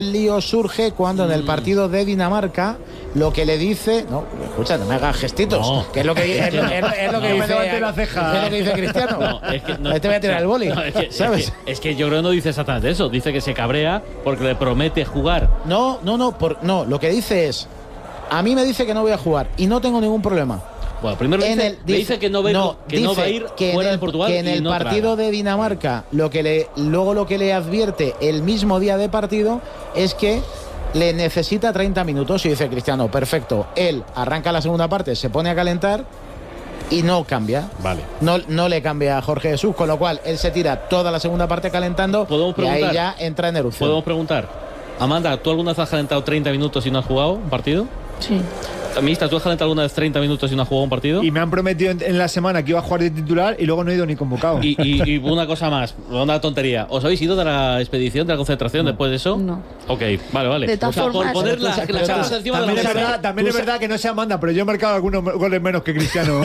El lío surge cuando en el partido de Dinamarca lo que le dice, no, escucha, no me hagas gestitos, que es lo que dice, es lo que dice Cristiano. Te voy a tirar el boli, ¿sabes? Es que yo creo que no dice exactamente eso, dice que se cabrea porque le promete jugar. No, lo que dice es, a mí me dice que no voy a jugar y no tengo ningún problema. Bueno, primero dice que no va a ir fuera de Portugal. Que en el partido de Dinamarca lo que le advierte el mismo día de partido es que le necesita 30 minutos y dice Cristiano, perfecto, él arranca la segunda parte, se pone a calentar y no cambia. Vale. No le cambia a Jorge Jesús, con lo cual él se tira toda la segunda parte calentando y ahí ya entra en erupción. Podemos preguntar, Amanda, ¿tú alguna vez has calentado 30 minutos y no has jugado un partido? Sí. Amista, ¿tú has calentado alguna vez 30 minutos y no has jugado un partido? Y me han prometido en la semana que iba a jugar de titular y luego no he ido ni convocado. Y una cosa más, una tontería. ¿Os habéis ido de la expedición, de la concentración después de eso? No. Ok, vale. De todas formas, por poner la chapas encima de la mesa. También es verdad que no sé Amanda, pero yo he marcado algunos goles menos que Cristiano.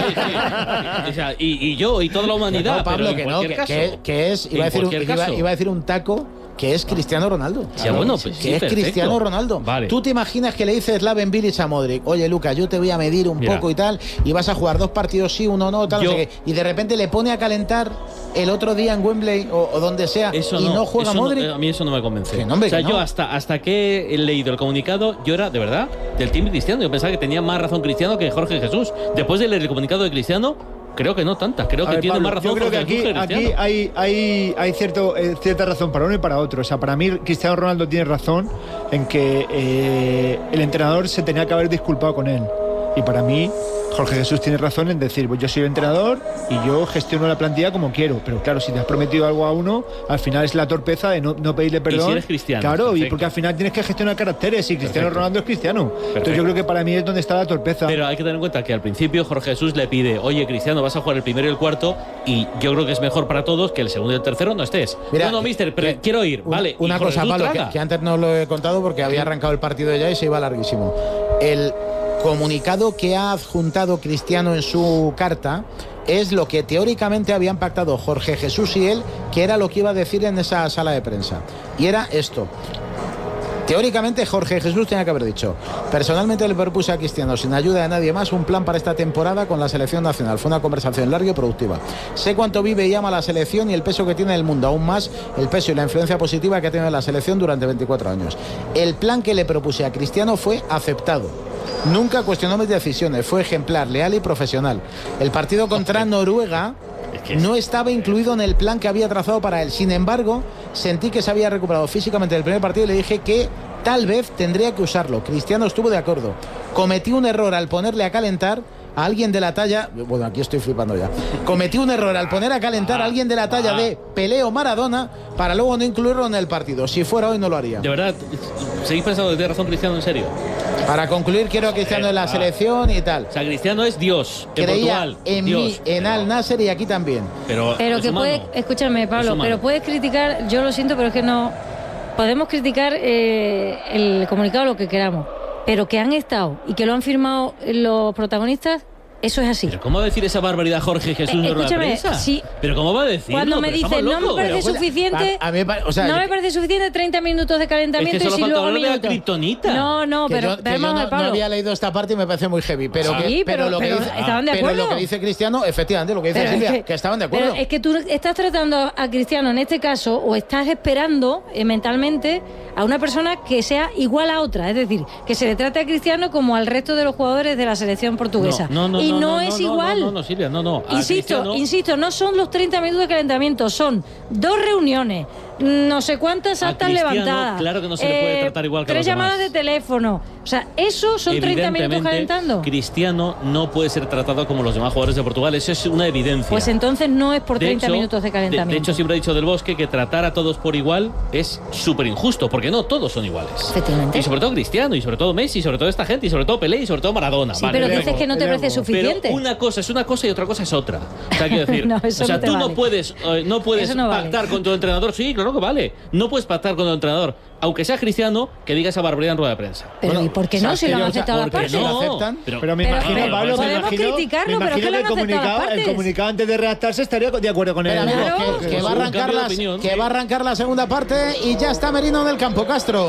O sea, y yo y toda la humanidad. No, Pablo, que no, que es, iba a decir un taco. Que es Cristiano Ronaldo. Ya, bueno, pues que es Cristiano Ronaldo. Vale. Tú te imaginas que le dices Slaven Bilic a Modric, oye Lucas, yo te voy a medir un poco y tal, y vas a jugar 2 partidos sí, 1 no, tal, no sé qué, y de repente le pone a calentar el otro día en Wembley o donde sea y no juega Modric. A mí eso no me convence. No, hombre, o sea, yo hasta que he leído el comunicado, yo era, de verdad, del team Cristiano. Yo pensaba que tenía más razón Cristiano que Jorge Jesús. Después de leer el comunicado de Cristiano, creo que no tantas. Creo que tiene más razón. Yo creo que aquí hay cierta razón para uno y para otro. O sea, para mí Cristiano Ronaldo tiene razón en que el entrenador se tenía que haber disculpado con él. Y para mí Jorge Jesús tiene razón en decir, pues yo soy el entrenador y yo gestiono la plantilla como quiero. Pero claro, si te has prometido algo a uno, al final es la torpeza de no pedirle perdón. Y si eres Cristiano. Claro, perfecto. y porque al final tienes que gestionar caracteres y Cristiano Ronaldo es Cristiano. Entonces yo creo que para mí es donde está la torpeza. Pero hay que tener en cuenta que al principio Jorge Jesús le pide, oye Cristiano, vas a jugar el primero y el cuarto, y yo creo que es mejor para todos que el segundo y el tercero no estés. Mira, no, mister, pero quiero ir. Vale. Una cosa, Pablo, que antes no lo he contado porque había arrancado el partido ya y se iba larguísimo. El comunicado que ha adjuntado Cristiano en su carta es lo que teóricamente habían pactado Jorge Jesús y él, que era lo que iba a decir en esa sala de prensa. Y era esto. Teóricamente Jorge Jesús tenía que haber dicho: personalmente le propuse a Cristiano, sin ayuda de nadie más, un plan para esta temporada con la selección nacional. Fue una conversación larga y productiva. Sé cuánto vive y ama la selección y el peso que tiene en el mundo, aún más el peso y la influencia positiva que ha tenido la selección durante 24 años. El plan que le propuse a Cristiano fue aceptado. Nunca cuestionó mis decisiones, fue ejemplar, leal y profesional. El partido contra Noruega no estaba incluido en el plan que había trazado para él. Sin embargo, sentí que se había recuperado físicamente del primer partido y le dije que tal vez tendría que usarlo. Cristiano estuvo de acuerdo. Cometí un error al ponerle a calentar a alguien de la talla, bueno, aquí estoy flipando ya. Cometí un error al poner a calentar a alguien de la talla de Pelé o Maradona para luego no incluirlo en el partido. Si fuera hoy no lo haría. De verdad, ¿seguís pensando que tiene razón Cristiano en serio? Para concluir, quiero a Cristiano en la selección y tal. O sea, Cristiano es Dios. Creía Portugal, en Dios, mí, en Al Nasser y aquí también. Pero que puede, escúchame Pablo, pero puedes criticar, yo lo siento, pero es que no podemos criticar el comunicado lo que queramos, pero que han estado y que lo han firmado los protagonistas. Eso es así. ¿Pero cómo va a decir esa barbaridad Jorge Jesús en la prensa? Sí. ¿Pero cómo va a decirlo? Cuando me dicen, no me parece suficiente, no me parece suficiente 30 minutos de calentamiento es que y si luego minutos. Kriptonita. No, pero no había leído esta parte y me parece muy heavy. Pero estaban de acuerdo. Pero lo que dice Cristiano, efectivamente, lo que dice Silvia, que estaban de acuerdo. Pero es que tú estás tratando a Cristiano en este caso, o estás esperando mentalmente a una persona que sea igual a otra. Es decir, que se le trate a Cristiano como al resto de los jugadores de la selección portuguesa. No es igual. No, Silvia, no. Insisto, no son los 30 minutos de calentamiento, son 2 reuniones, no sé cuántas actas levantadas. Claro que no se le puede tratar igual que a los 3 llamadas demás. de teléfono. O sea, eso son 30 minutos calentando. Cristiano no puede ser tratado como los demás jugadores de Portugal. Eso es una evidencia. Pues entonces no es por 30 minutos de calentamiento. De hecho, siempre ha dicho Del Bosque que tratar a todos por igual es súper injusto, porque no todos son iguales. Efectivamente. Y sobre todo Cristiano, y sobre todo Messi, y sobre todo esta gente, y sobre todo Pelé, y sobre todo Maradona. Sí, pero dices que no te parece suficiente. Pero una cosa es una cosa y otra cosa es otra. O sea, quiero decir, no, tú vale. no puedes pactar con tu entrenador. Sí, claro claro que vale. No puedes pactar con el entrenador, aunque sea cristiano, que diga esa barbaridad en rueda de prensa. Pero Bueno, ¿y por qué no? Si lo han aceptado las porque partes. no lo aceptan. Pero me imagino, Pablo, podemos criticarlo, pero es que lo han aceptado las partes. el comunicado antes de redactarse estaría de acuerdo con él. Pero, amigos, Claro. que va a arrancar Un cambio de opinión, que va a arrancar la segunda parte y ya está Merino en el campo, Castro.